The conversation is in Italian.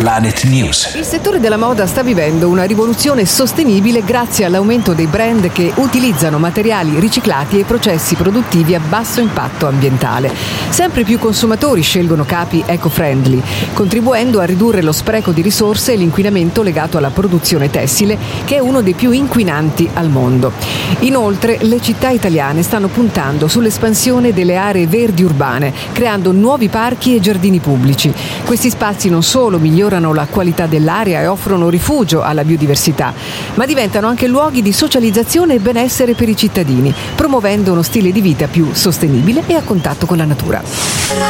Planet News. Il settore della moda sta vivendo una rivoluzione sostenibile grazie all'aumento dei brand che utilizzano materiali riciclati e processi produttivi a basso impatto ambientale. Sempre più consumatori scelgono capi eco-friendly, contribuendo a ridurre lo spreco di risorse e l'inquinamento legato alla produzione tessile, che è uno dei più inquinanti al mondo. Inoltre, le città italiane stanno puntando sull'espansione delle aree verdi urbane, creando nuovi parchi e giardini pubblici. Questi spazi non solo migliorano la qualità dell'aria e offrono rifugio alla biodiversità, ma diventano anche luoghi di socializzazione e benessere per i cittadini, promuovendo uno stile di vita più sostenibile e a contatto con la natura.